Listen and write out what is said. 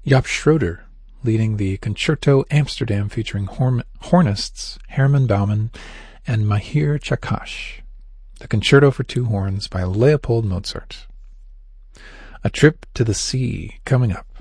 Jaap Schroeder leading the Concerto Amsterdam featuring hornists Herman Baumann and Mahir Chakash. The Concerto for Two Horns by Leopold Mozart. A Trip to the Sea coming up.